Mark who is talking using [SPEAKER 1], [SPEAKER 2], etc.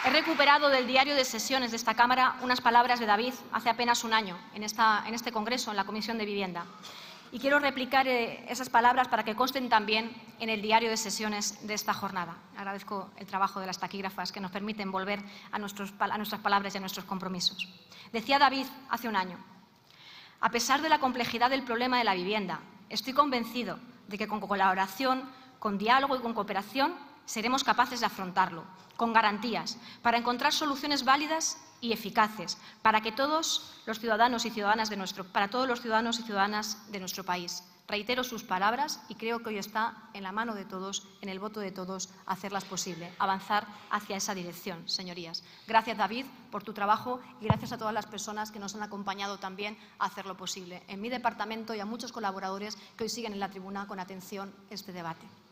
[SPEAKER 1] He recuperado del diario de sesiones de esta Cámara unas palabras de David hace apenas un año, en este Congreso, en la Comisión de Vivienda. Y quiero replicar esas palabras para que consten también en el diario de sesiones de esta jornada. Agradezco el trabajo de las taquígrafas que nos permiten volver a nuestras palabras y a nuestros compromisos. Decía David hace un año: a pesar de la complejidad del problema de la vivienda, estoy convencido de que con colaboración, con diálogo y con cooperación seremos capaces de afrontarlo, con garantías, para encontrar soluciones válidas y eficaces para todos los ciudadanos y ciudadanas de nuestro país. Reitero sus palabras y creo que hoy está en la mano de todos, en el voto de todos, hacerlas posible, avanzar hacia esa dirección, señorías. Gracias, David, por tu trabajo y gracias a todas las personas que nos han acompañado también a hacerlo posible. En mi departamento y a muchos colaboradores que hoy siguen en la tribuna con atención este debate.